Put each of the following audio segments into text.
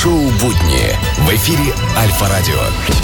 Ток-шоу «Будни» в эфире Альфа-радио.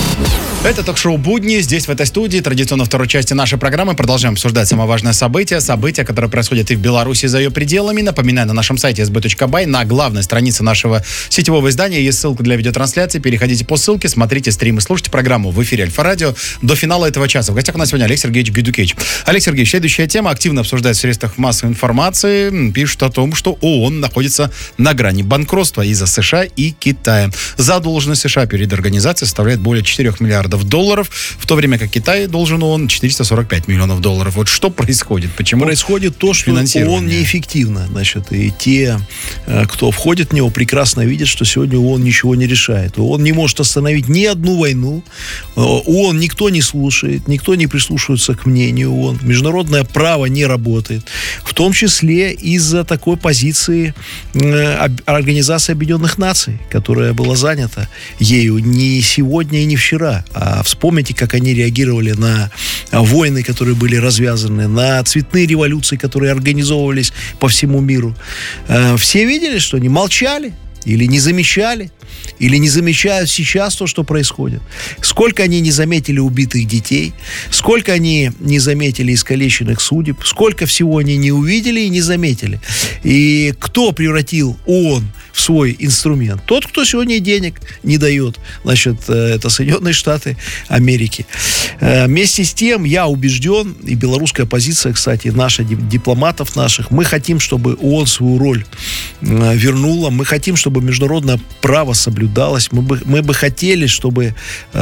Это ток-шоу «Будни». Здесь, в этой студии, традиционно второй части нашей программы, продолжаем обсуждать самое важное событие, которые происходят и в Беларуси, и за ее пределами. Напоминаю, на нашем сайте sb.by, на главной странице нашего сетевого издания есть ссылка для видеотрансляции. Переходите по ссылке, смотрите стримы, слушайте программу в эфире Альфа-радио до финала этого часа. В гостях у нас сегодня Олег Сергеевич Гайдукевич. Олег Сергеевич, следующая тема активно обсуждается в средствах массовой информации. Пишут о том, что ООН находится на грани банкротства из-за США и Китая. Задолженность США перед организацией составляет более 4 миллиардов долларов, в то время как Китай должен ООН 445 миллионов долларов. Вот что происходит? Почему происходит то, что ООН неэффективно. Значит, и те, кто входит в него, прекрасно видят, что сегодня ООН ничего не решает. ООН не может остановить ни одну войну. ООН никто не слушает, никто не прислушивается к мнению ООН. Международное право не работает. В том числе из-за такой позиции Организации Объединенных Наций, которая была занята ею не сегодня и не вчера. А вспомните, как они реагировали на войны, которые были развязаны, на цветные революции, которые организовывались по всему миру. Все видели, что они молчали или не замечали, или не замечают сейчас то, что происходит. Сколько они не заметили убитых детей, сколько они не заметили искалеченных судеб, сколько всего они не увидели и не заметили. И кто превратил ООН в свой инструмент? Тот, кто сегодня денег не дает. Значит, это Соединенные Штаты Америки. Вместе с тем, я убежден, и белорусская позиция, кстати, наша, дипломатов наших, мы хотим, чтобы ООН свою роль вернула, мы хотим, чтобы международное право соблюдалось, мы бы хотели, чтобы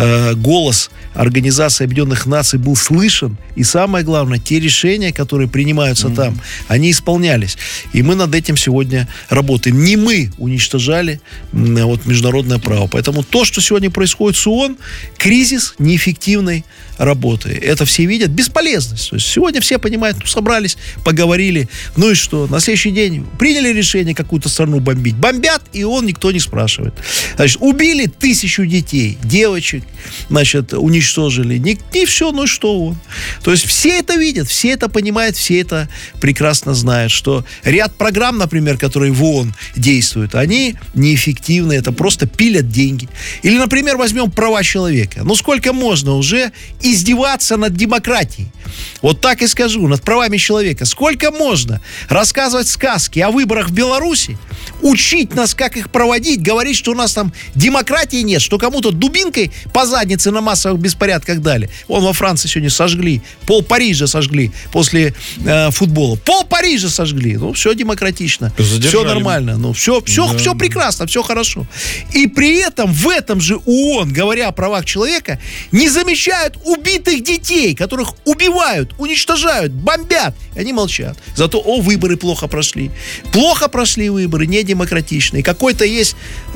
голос Организации Объединенных Наций был слышен, и самое главное, те решения, которые принимаются там, они исполнялись. И мы над этим сегодня работаем. Не мы уничтожали международное право. Поэтому то, что сегодня происходит с ООН, кризис неэффективной работы. Это все видят. Бесполезность. То есть сегодня все понимают, собрались, поговорили, ну и что? На следующий день приняли решение какую-то страну бомбить. Бомбят, и ООН никто не спрашивает. Значит, убили 1000 детей, девочек, значит, уничтожили. И все, ну и что ООН? То есть все это видят, все это понимают, все это прекрасно знают, что ряд программ, например, которые в ООН действуют, они неэффективны, это просто пилят деньги. Или, например, возьмем права человека. Ну сколько можно уже издеваться над демократией? Вот так и скажу, над правами человека. Сколько можно рассказывать сказки о выборах в Беларуси, учить нас, как их проводить, говорить, что у нас там демократии нет, что кому-то дубинкой по заднице на массовых беспорядках дали. Вон во Франции сегодня сожгли, пол Парижа сожгли после футбола. Пол Парижа сожгли. Ну, все демократично. Все нормально. Ну, все прекрасно, все хорошо. И при этом в этом же ООН, говоря о правах человека, не замечают убитых детей, которых убивают, уничтожают, бомбят. И они молчат. Зато, выборы плохо прошли. Плохо прошли выборы, не демократичные. Какой-то есть,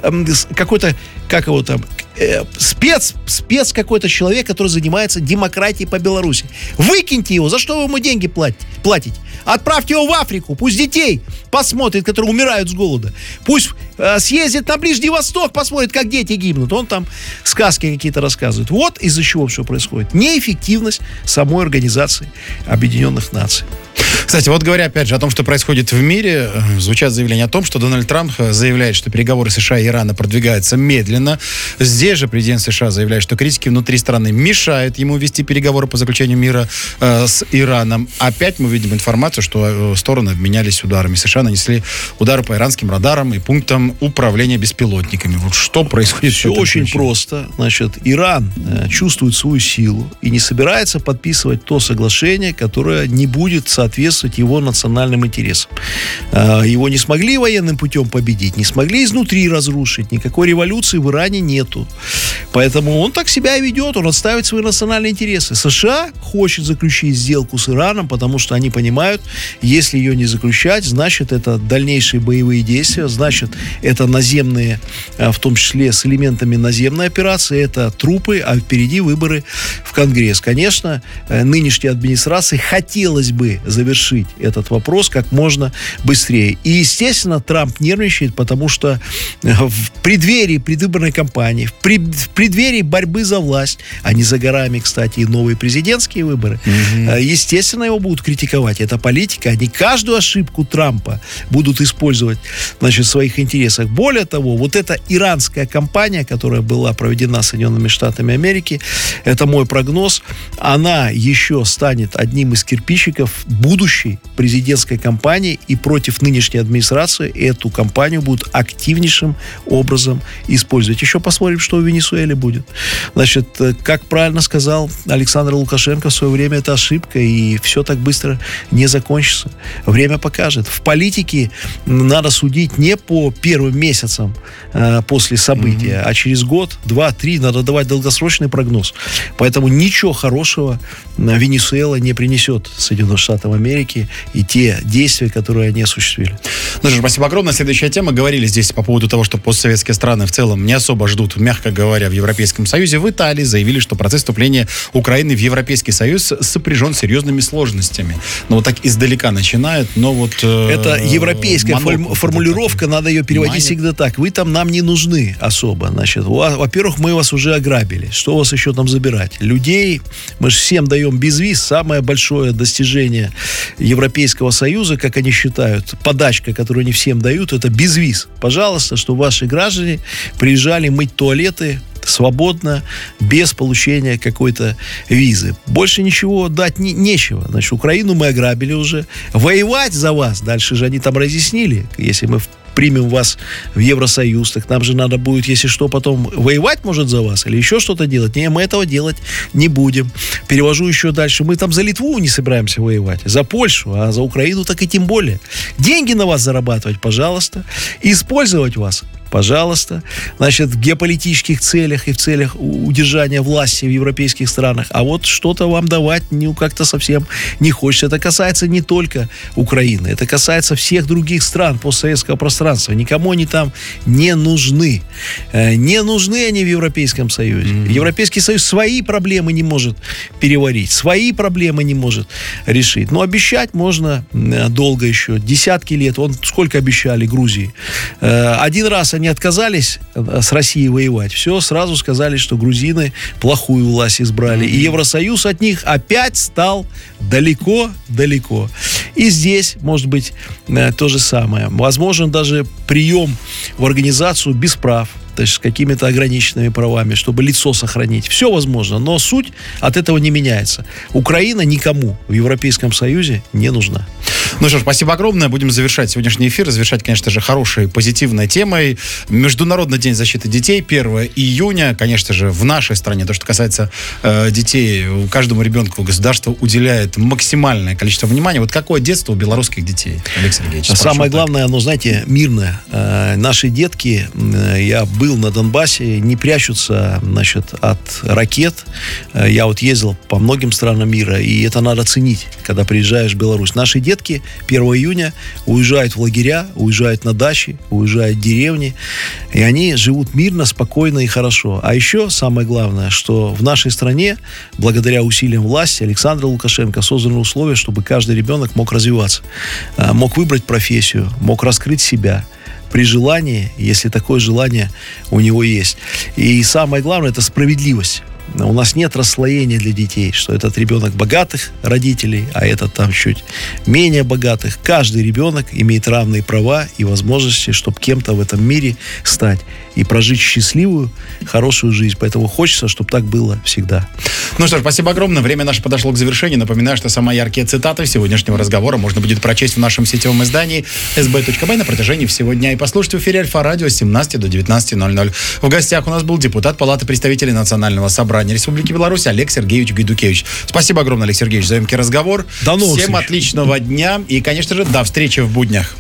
как его там, спец какой-то человек, который занимается демократией по Беларуси. Выкиньте его, за что вы ему деньги платите? Отправьте его в Африку, пусть детей посмотрит, которые умирают с голода. Пусть съездит на Ближний Восток, посмотрит, как дети гибнут. Он там сказки какие-то рассказывает. Вот из-за чего все происходит. Неэффективность самой Организации Объединенных Наций. Кстати, вот говоря опять же о том, что происходит в мире, звучат заявления о том, что Дональд Трамп заявляет, что переговоры США и Ирана продвигаются медленно. Здесь же президент США заявляет, что критики внутри страны мешают ему вести переговоры по заключению мира с Ираном. Опять мы видим информацию, что стороны обменялись ударами. США нанесли удары по иранским радарам и пунктам управления беспилотниками. Вот что происходит? Все очень просто. Значит, Иран чувствует свою силу и не собирается подписывать то соглашение, которое не будет соответствовать его национальным интересам. Его не смогли военным путем победить, не смогли изнутри разрушить, никакой революции в Иране нету. Поэтому он так себя и ведет, он отставит свои национальные интересы. США хочет заключить сделку с Ираном, потому что они понимают, если ее не заключать, значит, это дальнейшие боевые действия, значит, это наземные, в том числе с элементами наземной операции, это трупы, а впереди выборы в Конгресс. Конечно, нынешней администрации хотелось бы завершить этот вопрос как можно быстрее. И, естественно, Трамп нервничает, потому что в преддверии предвыборной кампании, в в преддверии борьбы за власть, а не за горами, кстати, и новые президентские выборы, естественно, его будут критиковать. Это политика. Они каждую ошибку Трампа будут использовать, значит, в своих интересах. Более того, вот эта иранская кампания, которая была проведена Соединенными Штатами Америки, это мой прогноз, она еще станет одним из кирпичиков будущей президентской кампании, и против нынешней администрации эту кампанию будут активнейшим образом использовать. Еще посмотрим, что в Венесуэле будет. Значит, как правильно сказал Александр Лукашенко в свое время, это ошибка, и все так быстро не закончится. Время покажет. В политике надо судить не по первым месяцам после события, а через год, 2-3 надо давать долгосрочный прогноз. Поэтому ничего хорошего Венесуэла не принесет Соединенным Штатам Америки и те действия, которые они осуществили. Ну что ж, спасибо огромное. Следующая тема. Говорили здесь по поводу того, что постсоветские страны в целом не особо ждут, мягко говоря, в Европейском Союзе. В Италии заявили, что процесс вступления Украины в Европейский Союз сопряжен с серьезными сложностями. Ну, вот так издалека начинают, но вот... Это европейская формулировка, надо ее переводить всегда так. Вы там нам не нужны особо. Значит, во-первых, мы вас уже ограбили. Что у вас еще там забирать? Людей мы же всем даем без виз. Самое большое достижение Европейского Союза, как они считают, подачка, которую они всем дают, это безвиз. Пожалуйста, чтобы ваши граждане приезжали мыть туалеты свободно, без получения какой-то визы. Больше ничего дать нечего. Значит, Украину мы ограбили уже. Воевать за вас, дальше же они там разъяснили, если мы примем вас в Евросоюз, так нам же надо будет, если что, потом воевать, может, за вас или еще что-то делать. Не, мы этого делать не будем. Перевожу еще дальше. Мы там за Литву не собираемся воевать, за Польшу, а за Украину так и тем более. Деньги на вас зарабатывать, пожалуйста. Использовать вас, пожалуйста. Значит, в геополитических целях и в целях удержания власти в европейских странах. А вот что-то вам давать как-то совсем не хочется. Это касается не только Украины. Это касается всех других стран постсоветского пространства. Никому они там не нужны. Не нужны они в Европейском Союзе. Европейский Союз свои проблемы не может переварить. Свои проблемы не может решить. Но обещать можно долго еще. Десятки лет. Вон сколько обещали Грузии. Один раз они отказались с Россией воевать. Все, сразу сказали, что грузины плохую власть избрали. И Евросоюз от них опять стал далеко-далеко. И здесь, может быть, то же самое. Возможен даже прием в организацию без прав, то есть с какими-то ограниченными правами, чтобы лицо сохранить. Все возможно, но суть от этого не меняется. Украина никому в Европейском Союзе не нужна. Ну что ж, спасибо огромное. Будем завершать сегодняшний эфир. Завершать, конечно же, хорошей, позитивной темой. Международный день защиты детей, 1 июня. Конечно же, в нашей стране, то, что касается детей, каждому ребенку государство уделяет максимальное количество внимания. Вот какое детство у белорусских детей, Олег Сергеевич? Самое главное, оно, знаете, мирное. Наши детки, я был на Донбассе, не прячутся, значит, от ракет. Я вот ездил по многим странам мира, и это надо ценить, когда приезжаешь в Беларусь. Наши детки 1 июня уезжают в лагеря, уезжают на дачи, уезжают в деревни, и они живут мирно, спокойно и хорошо. А еще самое главное, что в нашей стране, благодаря усилиям власти Александра Лукашенко, созданы условия, чтобы каждый ребенок мог развиваться, мог выбрать профессию, мог раскрыть себя при желании, если такое желание у него есть. И самое главное, это справедливость. У нас нет расслоения для детей, что этот ребенок богатых родителей, а этот там чуть менее богатых. Каждый ребенок имеет равные права и возможности, чтобы кем-то в этом мире стать и прожить счастливую, хорошую жизнь. Поэтому хочется, чтобы так было всегда. Ну что ж, спасибо огромное. Время наше подошло к завершению. Напоминаю, что самые яркие цитаты сегодняшнего разговора можно будет прочесть в нашем сетевом издании sb.by на протяжении всего дня. И послушать в эфире Альфа-радио с 17 до 19:00. В гостях у нас был депутат Палаты представителей Национального собрания Республики Беларусь Олег Сергеевич Гайдукевич. Спасибо огромное, Олег Сергеевич, за емкий разговор. До новых встреч. Всем отличного дня и, конечно же, до встречи в буднях.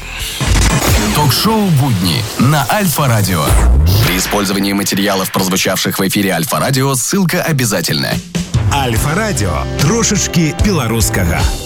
Ток-шоу «Будни» на Альфа-радио. При использовании материалов, прозвучавших в эфире Альфа-радио, ссылка обязательна. Альфа-радио. Трошечки белорусского.